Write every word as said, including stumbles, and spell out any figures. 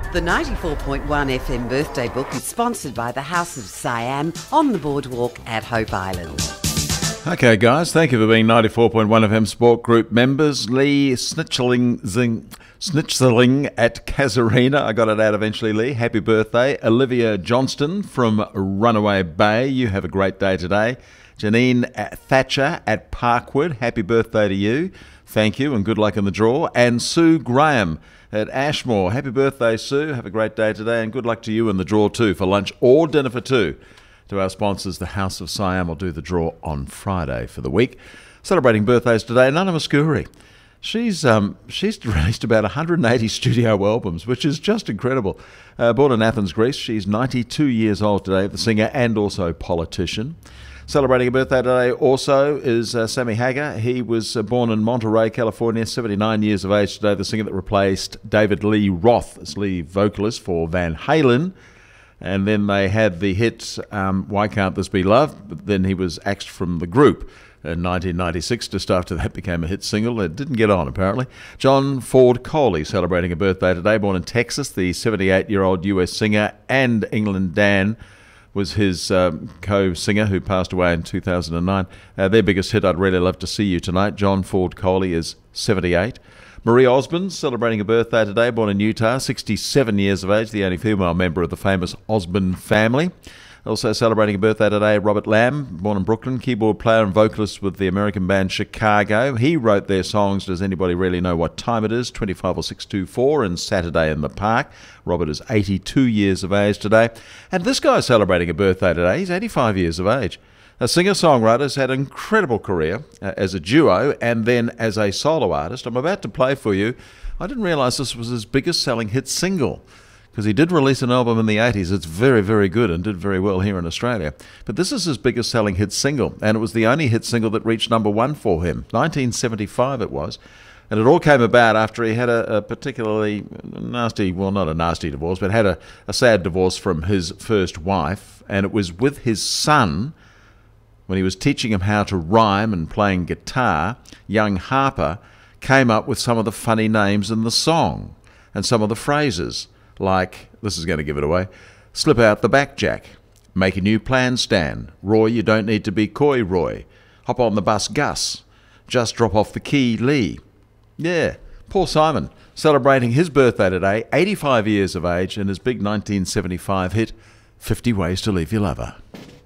The ninety-four point one F M birthday book is sponsored by the House of Siam on the boardwalk at Hope Island. Okay, guys, thank you for being ninety-four point one F M Sport Group members. Lee Snitchling, Zing, Snitchling at Casuarina. I got it out eventually, Lee. Happy birthday. Olivia Johnston from Runaway Bay. You have a great day today. Janine Thatcher at Parkwood. Happy birthday to you. Thank you and good luck in the draw. And Sue Graham at Ashmore. Happy birthday, Sue. Have a great day today and good luck to you in the draw too for lunch or dinner for two. To our sponsors, the House of Siam will do the draw on Friday for the week. Celebrating birthdays today, Nana Muscuri. She's um, she's released about one hundred eighty studio albums, which is just incredible. Uh, born in Athens, Greece, she's ninety-two years old today, the singer and also politician. Celebrating a birthday today also is uh, Sammy Hagar. He was uh, born in Monterey, California, seventy-nine years of age today, the singer that replaced David Lee Roth as lead vocalist for Van Halen. And then they had the hit, um, Why Can't This Be Love? But then he was axed from the group in nineteen ninety-six. Just after that became a hit single. It didn't get on, apparently. John Ford Coley celebrating a birthday today, born in Texas. The seventy-eight-year-old U S singer and England Dan was his um, co-singer who passed away in two thousand nine. Uh, their biggest hit, I'd Really Love to See You Tonight. John Ford Coley is seventy-eight. Marie Osmond celebrating a birthday today, born in Utah, sixty-seven years of age, the only female member of the famous Osmond family. Also celebrating a birthday today, Robert Lamb, born in Brooklyn, keyboard player and vocalist with the American band Chicago. He wrote their songs, Does Anybody Really Know What Time It Is, twenty-five or six two four, and Saturday in the Park. Robert is eighty-two years of age today. And this guy's celebrating a birthday today. He's eighty-five years of age. A singer-songwriter has had an incredible career uh, as a duo and then as a solo artist. I'm about to play for you. I didn't realise this was his biggest selling hit single, because he did release an album in the eighties. It's very, very good and did very well here in Australia. But this is his biggest selling hit single, and it was the only hit single that reached number one for him. nineteen seventy-five it was. And it all came about after he had a, a particularly nasty, well, not a nasty divorce, but had a, a sad divorce from his first wife. And it was with his son, when he was teaching him how to rhyme and playing guitar, young Harper came up with some of the funny names in the song and some of the phrases. Like, this is going to give it away, slip out the back, Jack. Make a new plan, Stan. Roy, you don't need to be coy, Roy. Hop on the bus, Gus. Just drop off the key, Lee. Yeah, Paul Simon, celebrating his birthday today, eighty-five years of age, and his big nineteen seventy-five hit, fifty Ways to Leave Your Lover.